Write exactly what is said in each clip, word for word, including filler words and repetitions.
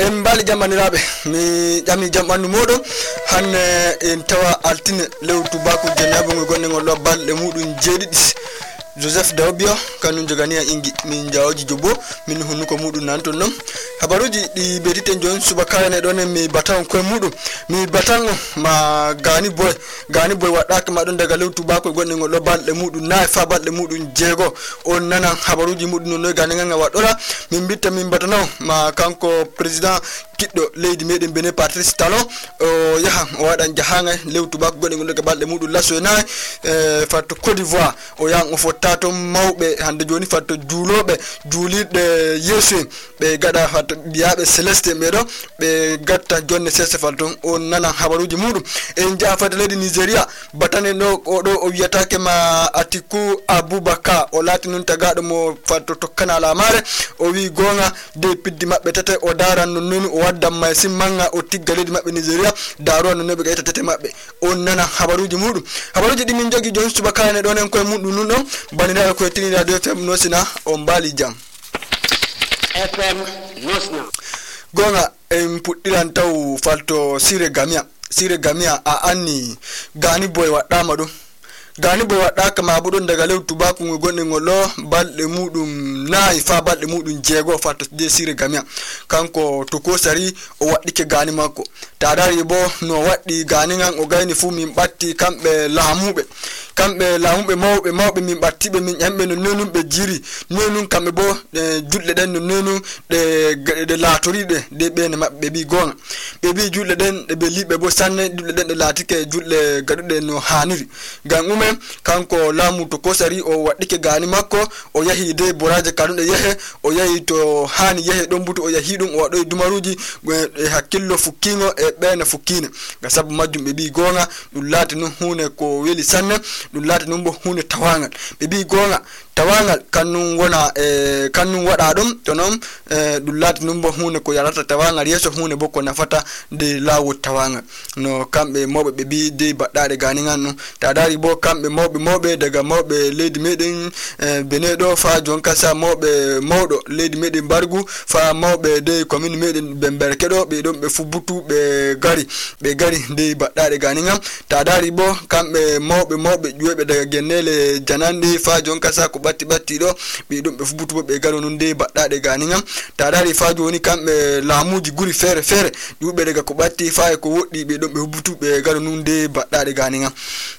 en bali jamaniraɓe mi ƴami jamɓandu moɗon hanne en tawa altine lew tubako jenabu ngo gonne ngol ɗo balɗe muɗum jeeɗiɗi Joseph Dawbio kanum jogani a ingi min jawoji jobbo min hunnuko muɗum nan ton non habaruji ɗi betiten joni subaka ne ɗon mi batan koye muɗum mi batan ma gani boy gani boy waɗaka ma ɗon daga lew tubako gonne ngol ɗo balɗe muɗum nayi fa balɗe muɗum jeego on nana habaruji muɗum non noy gani nganga waɗɗora min bitta min batano ma kanko président kiɗɗo leydi meɗen Benin Patrice Talon o yaha o waɗan jahanga lew tubako gonne ngol daga balɗe muɗum lasso e nayi e fatto Côte d'Ivoire o yahan o fotta to mawɓe hande joni fatto juuloɓe juulirɗe yeeso en ɓe gaɗa fatto mbiyaɓe céleste meɗo ɓe gatta jonne sese fal ton on nana habaruji muɗum en jaa fata leydi Nigeria batane ɗo oɗo o wiyatake ma Atiku Abubakar o laati nun tagaɗo mo fatto tokkana lamare o wi gonga de piddi mabɓe tete o daran non noni o waddan maysin manga o tigga leydi mabɓe Nigeria daro non ɓe gayta tete mabɓe on nana habaruji muɗum habaruji ɗi min jogi joni subakane ɗon en koye muɗum nun ɗon baniraɓe koye tini radio F M nosina on mbali jam F M nosna gonga en puɗɗiran taw falto Sire Gamia Sire Gamia a anni gani boy waɗɗama ɗum gani boy waɗɗaka ma buɗon daga lew tubako ngo gonɗe ngol ɗo balɗe muɗum nayi fa balɗe muɗum jeego fatto de Sire Gamia kanko to ko sari o waɗɗike gani makko ta dari bo no waɗɗi gani ngan o gayni fu min ɓatti kamɓe laamuɓe kamɓe laamuɓe mawɓe mawɓe min ɓattiɓe min ƴamɓe no nonum ɓe jiri nonum kamɓe bo julɗe ɗen no nonum ɗe ɗe laatoriɗe de ɓene maɓɓe ɓe mbi gonga ɓe mbi julɗe ɗen ɗe ɓe liɓɓe bo sanne julɗe ɗen ɗe laatike julɗe gaɗuɗe no haniri ngam umen kanko laamu to ko sari o waɗɗike gani makko o yahi de boraje kanuɗe yehe o yahi to hani yehe ɗon buto o yahi ɗum o waɗoye dumaruji e hakkillo fukkigo e ɓene fukkine ga sabu majjum ɓe mbi gonga ɗum laati nun hunde ko weli sanne ɗum laati nun bo hunde tawangal ɓe mbi gonga tawangal kannum wona e kannum waɗa ɗum to noon e ɗum laati nun bo hunde ko yarata tawangal yeeso hunde bo ko nafata de lawol tawangal no kamɓe mawɓe ɓe mbi de baɗɗaɗe gani ngan ɗum ta dari bo kamɓe mawɓe mawɓe daga mawɓe leydi meɗen Benin ɗo fa jonka sa mawɓe mawɗo leydi meɗen Bargu fa mawɓe de commune meɗen Bemberke ɗo ɓe ɗon ɓe fu butu ɓe gari ɓe gari de baɗɗaɗe gani ngan ta dari bo kamɓe mawɓe mawɓe ƴuweɓe daga gennele jananɗe fa jonka sa ko batti batti ɗo ɓe ɗum ɓe fubutu bo ɓe garo nun de baɗɗaɗe gani ngam ta dari fa joni kamɓe laamuji guri feere feere ɗuɓe daga ko batti fa e ko woɗɗi ɓe ɗum ɓe fubutu ɓe garo nun de baɗɗaɗe gani ngam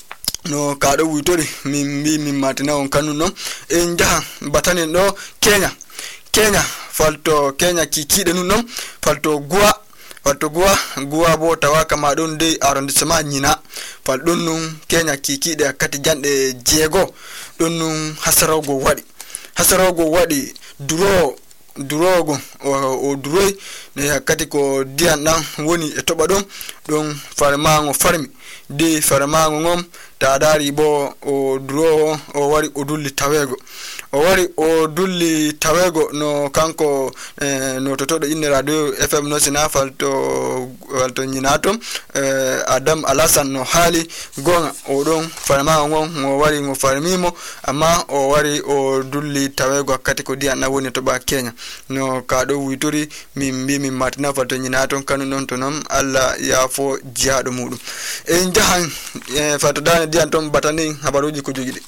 no kaɗo witori min mbi min matina on kannum noon en jaha batanen ɗo Kenya Kenya falto Kenya kikiɗe nun noon falto Gua falto Gua Gua bo tawaka ma ɗon de arrondissement Ñina fal ɗon nun Kenya kikiɗe hakkati janɗe jeego ɗon nun hasarogo waɗi hasarogo waɗi duro durogo o duroy ne hakkati ko diyan ɗan woni e toɓa ɗon ɗon farmago farmi de farmago ngom ta dari bo o duro o wari o dulli tawego o wari o dulli tawego no kanko eh, no totoɗo inne radio F M no sina falto falto Ñinato eh, Adam Alassane no haali gonga o ɗon farmago ngon o wari mo farmimo amma o wari o dulli tawego hakkati ko diyan ɗan woni toɓa Kenya no kaɗo witori min mbi min matina falto Ñinato kanu noon to noon Allah yaafo jiyaɗo muɗum en jahan e fato dane diyan ton batani habaruji ko jogiɗi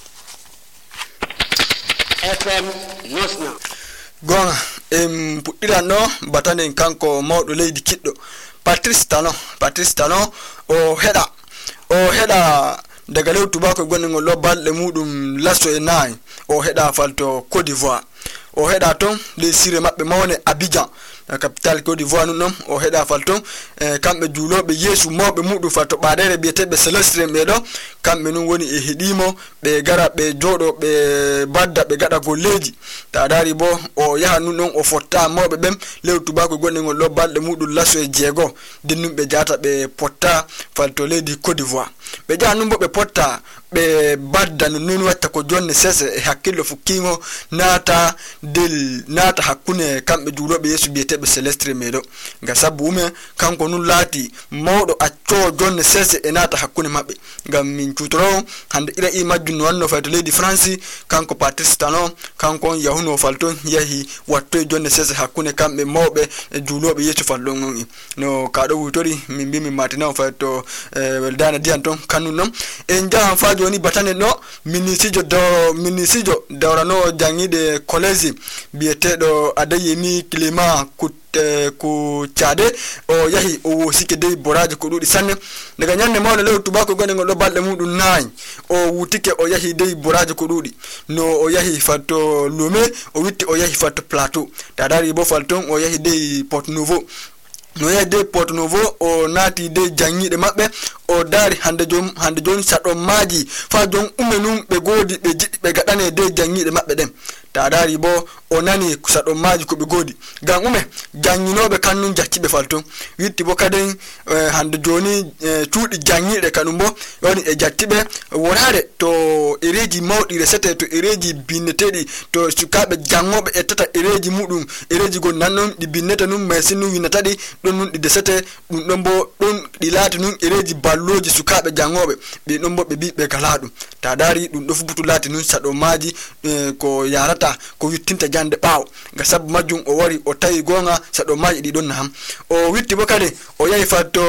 F M nosna gonga em puɗɗiran ɗo batani kanko mawɗo leydi kiɗɗo Patrice Talon Patrice Talon o heɗa o heɗa daga lew tubako gonɗe ngol ɗo balɗe muɗum lasso e nayi o heɗa falto Côte d'Ivoire o heɗa ton ley sire maɓɓe mawne Abidjan capital Côte d'Ivoire nun ɗon o heɗa fal ton e kamɓe juuloɓe yeesu mawɓe muɗum fatto ɓaɗere biyeteɓe célestre ɓe ɗo kamɓe nun woni e heɗimo ɓe gara ɓe jooɗo ɓe badda ɓe gaɗa golleji ta dari bo o yaha nun ɗon o fotta mawɓe ɓen lew tubako gonɗe ngol ɗo balɗe muɗum lasso e jeego nden nun ɓe jata ɓe potta falto leydi Côte d'Ivoire ɓe jaha nun bo ɓe potta ɓe badda no non watta ko jonne sese e hakkillo fukkingo naata del naata hakkune kamɓe juuloɓe yeesu biyeteɓe célestre meɗo ngam sabu ume kanko nun laati mawɗo acco jonne sese e naata hakkune maɓɓe ngam min cutoro hande ira i majjum no wanno fay to leydi France kanko Patrice Talon kanko on yahuno falton yahi watto e jonne sese hakkune kamɓe mawɓe e juuloɓe yeesu falɗon on no kaɗo wutori min mbi min matina on fay to weldana diyan ton kanun noon en jahan fa joni batane no minisijo do minisijo dawrano jangide college biyeteɗo Adeyemi Clément kutte ku caade o yahi o wosike dey boraji ko ɗuɗi sanne daga nyande mawle lew tubako gone ngol ɗo balɗe muɗum naayi o wutike o yahi dey boraji ko ɗuɗi no o yahi fatto Lomé o witti o yahi fatto Plateau ta dari bo falton o yahi dey Porto Novo no yahi dey Porto Novo o naati dey jangiɗe maɓɓe o daari hande jom hande joni saɗo maaji fa jon ume num ɓe goodi ɓe jiɗɗi ɓe gaɗane dey jangiɗe maɓɓe ɗen ta daari bo o nani saɗo maaji ko ɓe goodi ngam ume janginoɓe kannum jacciɓe falton witti bo kaden eh, hande joni eh, cuuɗi jangiɗe kanum bo woni e jattiɓe worade to ereji mawɗi resete to ereji binneteɗi to sukaɓe jangoɓe ettata ereji muɗum ereji gon nannon ɗi binnete num mais sin num winnataɗi ɗon nun ɗi desete ɗum ɗon bo ɗon ɗi laati nun ereji balloji sukaɓe jangoɓe ɓe ɗon bo ɓe bi ɓe gala ɗum ta daari ɗum ɗo fubutu laati nun saɗo maaji eh, ko yarata ko wittinta jande ɓaawo nga sabu majjum o wari o tawi gonga saɗo maaji ɗi ɗon naham o witti bo kadi o yahi fatto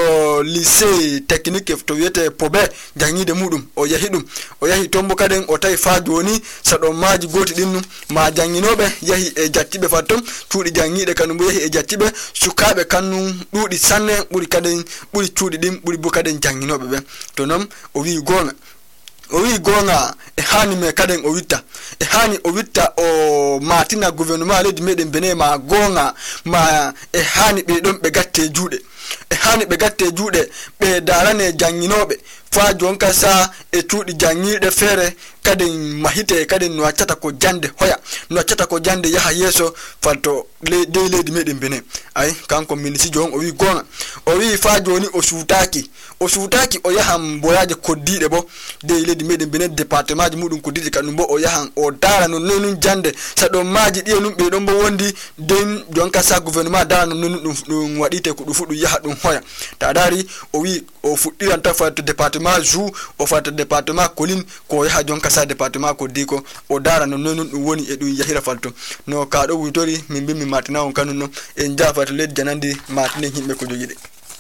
lycée technique to wiyete Pobe jangide muɗum o yahi ɗum o yahi ton bo kadi o tawi fa joni saɗo maaji goti ɗin num ma janginoɓe yahi e jattiɓe fatton cuuɗi jangiɗe kanum bo yahi e jattiɓe sukaɓe kannum ɗuuɗi sanne ɓuri kadi ɓuri cuuɗi ɗin ɓuri bo kadi janginoɓe ɓe to noon o wi gonga o wi gonga e hani me kaden o witta e hani o witta o matina gouvernement leydi meɗen Benin ma gonga ma e hani ɓe ɗon ɓe gatte juuɗe e hani ɓe gatte juuɗe ɓe darane janginoɓe fa jonka sa e cuuɗi jangiɗe feere kadi mahite kadi no accata ko jande hoya no accata ko jande yaha yeeso falto le dey leydi meɗen Benin ay kanko minisijo on o wi gonga o wi fa joni o suutaki o suutaki o yahan boyaje koddiɗe bo dey leydi meɗen Benin département ji muɗum koddiɗe kadum bo o yahan o dara non non jande saɗo maaji ɗiye num ɓe ɗon bo wondi den jonka sa gouvernement dara non non ɗum ɗum waɗite ko ɗum fu ɗum yaha ɗum hoya ta dari o wi o fuɗɗiranta fatto département jou o fatto département Colline ko yaha jonka sa département ko diko o dara non non ɗum woni e ɗum yahira falto no kaɗo wutori min bi mi matina on kanun no en jafata leydi janandi matine himɓe ko jogiɗe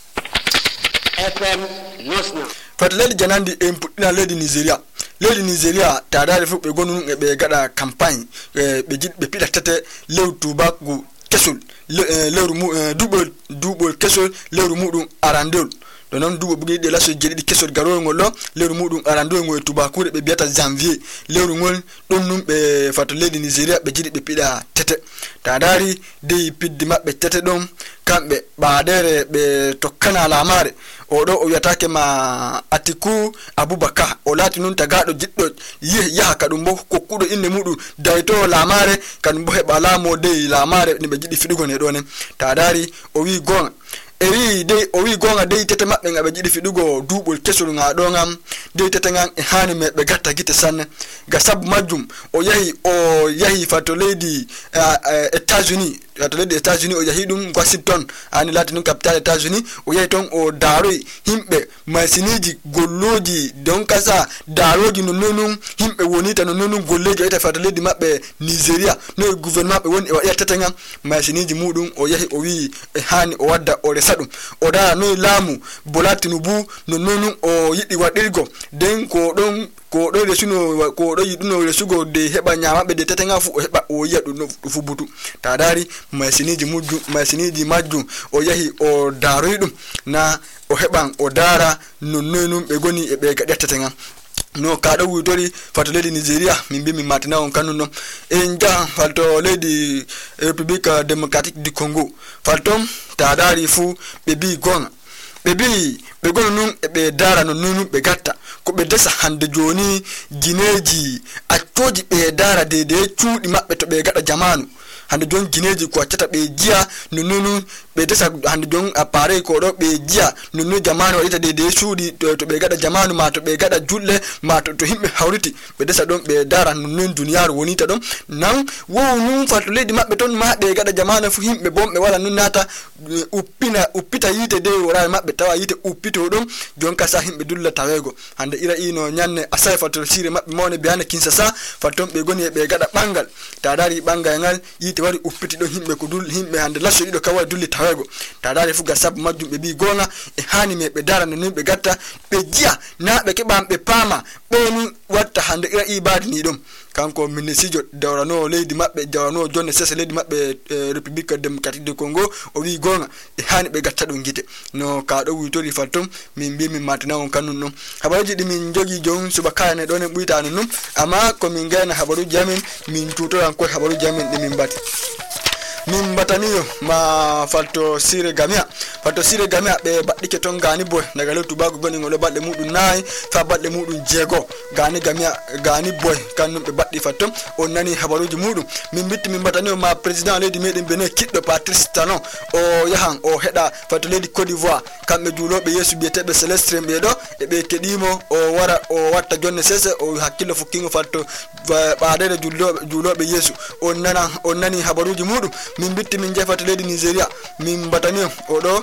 F M Nosna fata leydi janandi en puɗɗina leydi Nigeria leydi Nigeria ta dari fu ɓe gonu e ɓe gaɗa campagne ɓe jiɗ ɓe piɗa tete lew tubaku kesol lewru mu duɓol duɓol kesol lewru muɗum arandewol do non duɓo bugi de laso jeɗiɗi kesol garol ngol ɗo lewru muɗum arandewol ngol e tubakuure ɓe biyata janvier lewru ngol ɗum num ɓe fato leydi Nigeria ɓe jiɗi ɓe piɗa tete ta dari dey piddi maɓɓe tete ɗon kamɓe ɓaɗere ɓe tokkana lamare oɗo o wiyatake ma Atiku Abubakar o laati nun tagaɗo jiɗɗo yaha kadum bo kokkuɗo inde muɗum dayto lamare kadum bo heɓa laamo dey lamare ne ɓe jiɗi fiɗugo ne ɗo nen ta dari o wi gonga e wi dey o wi gonga dey tete maɓɓe nga ɓe jiɗi fiɗugo duɓol kesol nga ɗo ngam dey tete ngan e hani me ɓe gatta gite sanne ga sabu majjum o yahi o yahi fato leydi États-Unis to leydi États-Unis o yahi ɗum Washington ani lati ɗum capital États-Unis o yahi ton o daroy himɓe masiniji golloji don kasa daroji no nonum himɓe wonita no nonum golleji ita fato leydi maɓɓe Nigeria no gouvernement ɓe woni e waɗi tete ngam masiniji muɗum o yahi o wi e hani o wadda o resa ɗum o dara noy laamu Bola Tinubu no nonum o yiɗi waɗirgo den ko ɗon ko ɗo resuno ko ɗo yiɗuno resugo de heɓa nyamaɓe de tete ngam fu o heɓa o yiya ɗum ɗo fu butu ta dari masiniji mujjum masiniji majjum o yahi o daroy ɗum na o heɓan o dara nonnoy num ɓe goni e ɓe gaɗirtete ngam no kaɗo wutori fato leydi Nigeria min bi min matina on kanun non en jahan falto leydi République démocratique du Congo faltom ta dari fu ɓe bi gonga ɓe bi ɓe gono nun e ɓe dara no nunum ɓe gatta ko ɓe desa hande joni gineji accoji ɓe dara dede cuuɗi maɓɓe to ɓe gaɗa jamanu hande jon gineji ko accata ɓe jiya nonnon ɓe desa hande jon appareil ko ɗo ɓe jiya nonnon jamanu waɗita de de suuɗi to ɓe gaɗa jamanu ma to ɓe gaɗa julɗe ma to himɓe hawriti ɓe desa ɗon ɓe dara nonnon duniyaaru wonita ɗon nan wo nun fatto leydi maɓɓe ton ma ɓe gaɗa jamanu fu himɓe bon ɓe wala nun nata uppina uppita yite de woraɓe maɓɓe tawa yite uppito ɗon jonka sa himɓe dulla tawego hande ira ino nyanne asay fatto sire maɓɓe mawne biyane Kinshasa fatton ɓe goni e ɓe gaɗa ɓangal ta dari ɓangal ngal yite wari uppiti ɗon himɓe ko dul himɓe hande lasso ɗiɗo kawai dulli tawego ta dari fu gar sabu majjum ɓe bi gonga e hani me ɓe dara non ɓe gatta ɓe jiya na ɓe keɓam ɓe paama ɓeni watta hande ira ibadi ni ɗum kanko minisijo dawrano leydi maɓɓe dawrano jonne sese leydi maɓɓe république démocratique du Congo o wi gonga e hani ɓe gatta ɗum gite no ka ɗo witori fattum min mbi min matina on kannun ɗum habaruji ɗi min jogi jon subaka ne ɗon en ɓuytani ɗum amma ko min gayna habaruji amin min tutoran koye habaruji amin ɗi min mbati min bataniyo ma falto sire gamia falto sire gamia ɓe baɗɗike ton gani boy daga lew tubago goni ngol balɗe muɗum naayi fa balɗe muɗum jeego gani gamia gani boy kannum ɓe baɗɗi fatton on nani habaruji muɗum min bitti min bataniyo ma président leydi meɗen Benin kiɗɗo Patrice Talon o yahan o heɗa falto leydi Côte d'Ivoire kamɓe juuloɓe yeesu biyeteɓe Célestin ɓeɗo e ɓe keɗimo o wara o watta jonne sese o hakkille fukkingo falto ɓaɗede juuloɓe juuloɓe yeesu on nana on nani habaruji muɗum min bitti min jefata leydi Nigeria min batani o ɗo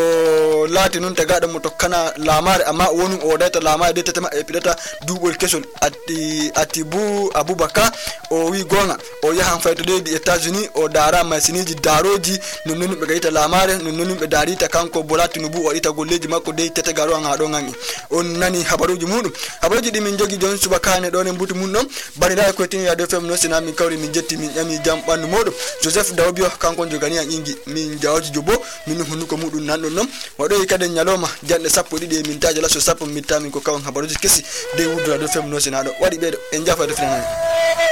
o laati nun tagaɗo mo tokkana lamare amma o woni o dayta lamare de tetema e piɗata duɓol kesol atti Atibu Abubakar o wi gonga o yahan fayto leydi États-Unis o dara masiniji daroji nonnon ɓe gayita lamare nonnon ɓe darita kanko Bola Tinubu o waɗita golleji makko dey tete garo an ha ɗo gangi on nani habaruji muɗum habaruji ɗi min jogi jon subakane ɗon e mbuti mun ɗon bandiraɓe koytini radio fm no sina min kawri min jetti min ƴami jam ɓandu moɗum Joseph Dawbio kanko jogani an ingi min jawaji jobo min hunnuko muɗum nan ɗon non waɗoyi kadi nyaloma janɗe sappo ɗiɗi e mintaji laso sappo mittamin ko kawan habaruji kesi dey wuddu radio fm no sina ɗo waɗi ɓeɗo en jafade finanayi